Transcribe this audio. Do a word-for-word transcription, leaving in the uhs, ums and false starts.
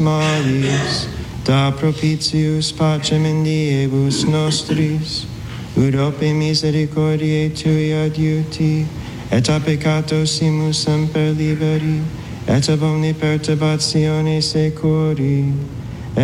malis, da propitius pacem in diebus nostris, ut ope misericordiae tui adiuti, et a peccato simus semper liberi, et ab omni perturbatione securi.